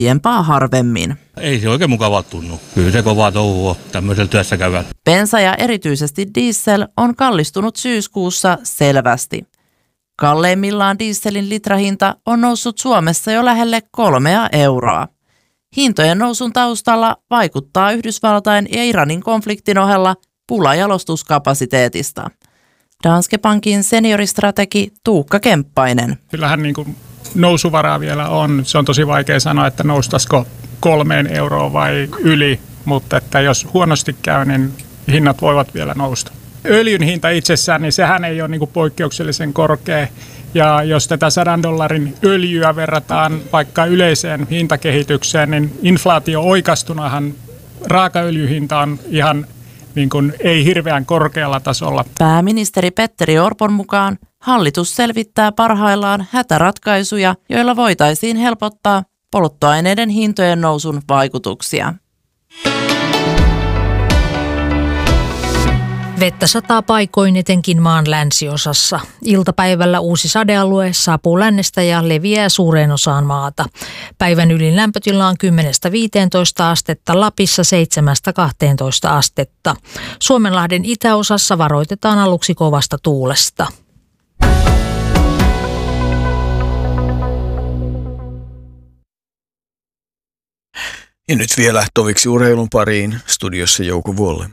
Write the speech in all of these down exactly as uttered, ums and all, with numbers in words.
aiempaa harvemmin. Ei se oikein mukavaa tunnu. Kyllä se kovaa touhua tämmöisellä työssä käyvän. Bensa ja erityisesti diesel on kallistunut syyskuussa selvästi. Kalleimmillaan dieselin litrahinta on noussut Suomessa jo lähelle kolmea euroa. Hintojen nousun taustalla vaikuttaa Yhdysvaltain ja Iranin konfliktin ohella pula jalostuskapasiteetista. Danske Bankin senioristrategi Tuukka Kemppainen. Kyllähän niin kuin nousuvaraa vielä on. Se on tosi vaikea sanoa, että noustaisiko kolmeen euroon vai yli, mutta että jos huonosti käy, niin hinnat voivat vielä nousta. Öljyn hinta itsessään, niin sehän ei ole niin kuin poikkeuksellisen korkea. Ja jos tätä sadan dollarin öljyä verrataan vaikka yleiseen hintakehitykseen, niin inflaatio oikastunahan raakaöljyhinta on ihan niin kuin ei hirveän korkealla tasolla. Pääministeri Petteri Orpon mukaan hallitus selvittää parhaillaan hätäratkaisuja, joilla voitaisiin helpottaa polttoaineiden hintojen nousun vaikutuksia. Vettä sataa paikoin etenkin maan länsiosassa. Iltapäivällä uusi sadealue saapuu lännestä ja leviää suureen osaan maata. Päivän ylin lämpötila on kymmenestä viiteentoista astetta, Lapissa seitsemästä kahteentoista astetta. Suomenlahden itäosassa varoitetaan aluksi kovasta tuulesta. Ja nyt vielä toviksi urheilun pariin, studiossa Jouko Vuolle.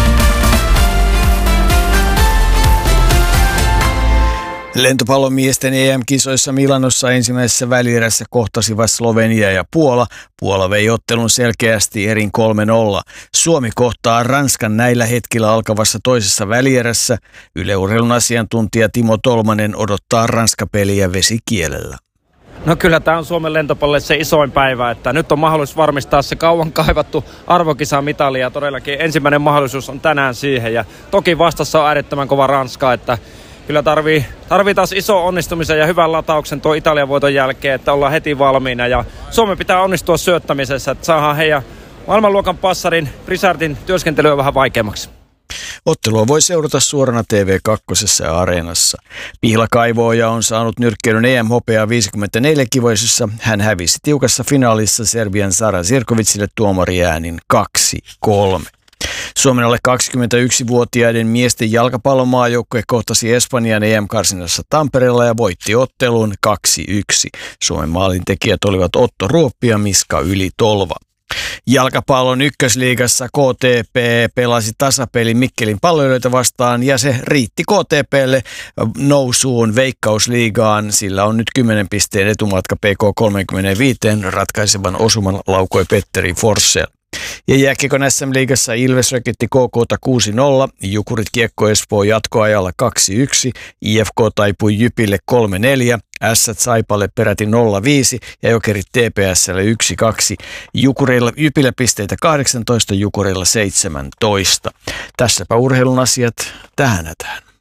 Lentopallomiesten E M-kisoissa Milanossa ensimmäisessä välierässä kohtasivat Slovenia ja Puola. Puola vei ottelun selkeästi erin kolme nolla. Suomi kohtaa Ranskan näillä hetkillä alkavassa toisessa välierässä. Yle Urheilun asiantuntija Timo Tolmanen odottaa Ranska-peliä vesikielellä. No kyllä tämä on Suomen lentopallolle se isoin päivä, että nyt on mahdollisuus varmistaa se kauan kaivattu arvokisamitali ja todellakin ensimmäinen mahdollisuus on tänään siihen. Ja toki vastassa on äärettömän kova Ranska, että kyllä tarvii, tarvii taas iso onnistumisen ja hyvän latauksen tuo Italian voiton jälkeen, että ollaan heti valmiina. Ja Suomen pitää onnistua syöttämisessä, että saadaan heidän maailmanluokan passarin Brizardin työskentelyä vähän vaikeammaksi. Ottelua voi seurata suorana T V kaksi ja Areenassa. Pihla Kaivooja on saanut nyrkkeilyn E M-hopeaa viisikymmentäneljä-kivoisessa. Hän hävisi tiukassa finaalissa Serbian Sara Zirkovicille tuomariäänin kaksi kolme. Suomen alle kaksikymmentäyksivuotiaiden miesten jalkapallomaajoukkue kohtasi Espanjan E M-karsinassa Tampereella ja voitti ottelun kaksi yksi. Suomen maalintekijät olivat Otto Ruoppi ja Miska Yli-Tolva. Jalkapallon ykkösliigassa K T P pelasi tasapeli Mikkelin Palloilijoita vastaan ja se riitti K T P:lle nousuun Veikkausliigaan. Sillä on nyt kymmenen pisteen etumatka P K kolmekymmentäviisi, ratkaisevan osuman laukoi Petteri Forssell. Ja jääkiekon S M-liigassa Ilves rökitti K K:ta kuusi nolla, Jukurit Kiekko Espoo jatkoajalla kaksi yksi, I F K taipui Jypille kolme neljä, Ässät Saipalle peräti nolla viisi ja Jokerit T P S:lle yksi kaksi. Jukurilla, Jypillä pisteitä kahdeksantoista, Jukurilla seitsemäntoista. Tässäpä urheilun asiat tähän hätään.